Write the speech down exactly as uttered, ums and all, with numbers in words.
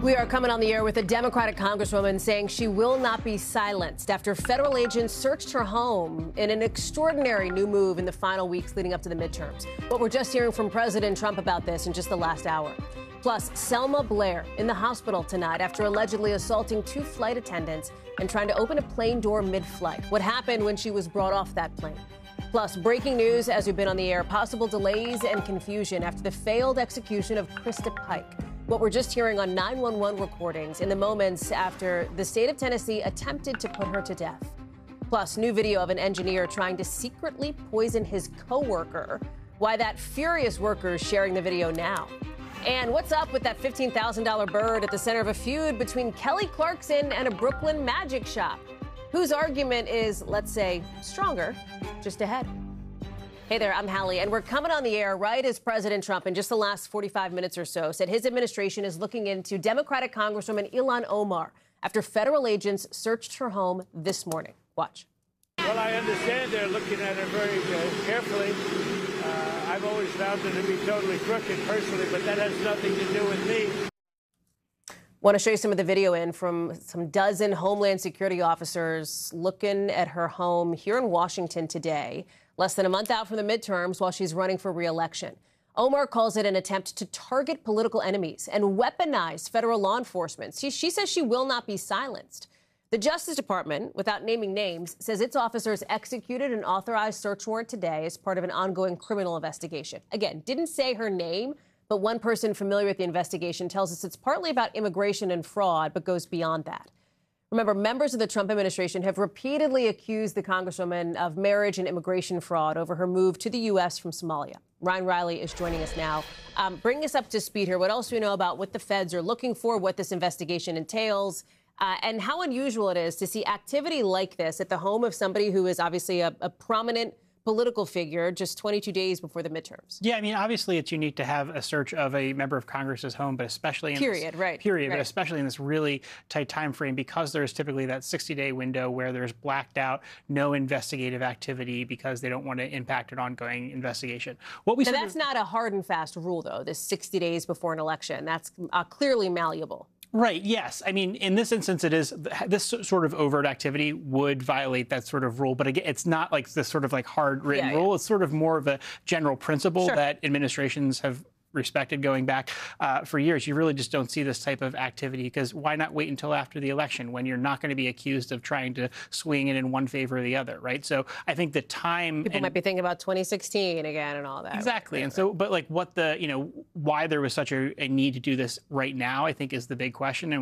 We are coming on the air with a Democratic congresswoman saying she will not be silenced after federal agents searched her home in an extraordinary new move in the final weeks leading up to the midterms. But we're just hearing from President Trump about this in just the last hour. Plus, Selma Blair in the hospital tonight after allegedly assaulting two flight attendants and trying to open a plane door mid-flight. What happened when she was brought off that plane? Plus, breaking news as we've been on the air, possible delays and confusion after the failed execution of Krista Pike. What we're just hearing on nine one one recordings in the moments after the state of Tennessee attempted to put her to death. Plus, new video of an engineer trying to secretly poison his coworker. Why that furious worker is sharing the video now. And what's up with that fifteen thousand dollar bird at the center of a feud between Kelly Clarkson and a Brooklyn magic shop? Whose argument is, let's say, stronger? Just ahead. Hey there, I'm Hallie, and we're coming on the air right as President Trump, in just the last forty-five minutes or so, said his administration is looking into Democratic Congresswoman Ilhan Omar after federal agents searched her home this morning. Watch. Well, I understand they're looking at her very uh, carefully. Uh, I've always found her to be totally crooked personally, but that has nothing to do with me. Want to show you some of the video in from some dozen Homeland Security officers looking at her home here in Washington today, less than a month out from the midterms while she's running for re-election. Omar calls it an attempt to target political enemies and weaponize federal law enforcement. She, she says she will not be silenced. The Justice Department, without naming names, says its officers executed an authorized search warrant today as part of an ongoing criminal investigation. Again, didn't say her name, but one person familiar with the investigation tells us it's partly about immigration and fraud, but goes beyond that. Remember, members of the Trump administration have repeatedly accused the Congresswoman of marriage and immigration fraud over her move to the U S from Somalia. Ryan Riley is joining us now. Um, bring us up to speed here. What else do we know about what the feds are looking for, what this investigation entails, uh, and how unusual it is to see activity like this at the home of somebody who is obviously a, a prominent political figure just twenty-two days before the midterms? Yeah, I mean, obviously it's unique to have a search of a member of Congress's home, but especially in period, this, right? Period, right. But especially in this really tight time frame, because there's typically that sixty day window where there's blacked out, no investigative activity because they don't want to impact an ongoing investigation. What we now, sort that's of, not a hard and fast rule, though. This sixty days before an election, that's uh, clearly malleable. Right. Yes. I mean, in this instance, it is this sort of overt activity would violate that sort of rule. But again, it's not like this sort of like hard written yeah, rule. yeah. It's sort of more of a general principle Sure. that administrations have respected going back uh, for years. You really just don't see this type of activity because why not wait until after the election when you're not going to be accused of trying to swing it in one favor or the other, right? So I think the time people and, might be thinking about twenty sixteen again and all that. Exactly. Right, and right. so, but like what the, you know, why there was such a, a need to do this right now, I think is the big question. And